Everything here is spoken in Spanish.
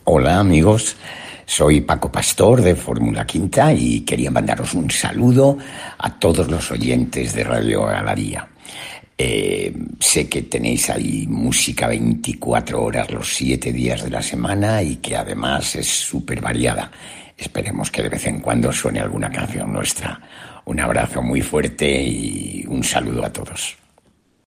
Hola amigos, soy Paco Pastor de Fórmula Quinta y quería mandaros un saludo a todos los oyentes de Radio Galaría. Sé que tenéis ahí música 24 horas los 7 días de la semana y que además es súper variada. Esperemos que de vez en cuando suene alguna canción nuestra. Un abrazo muy fuerte y un saludo a todos.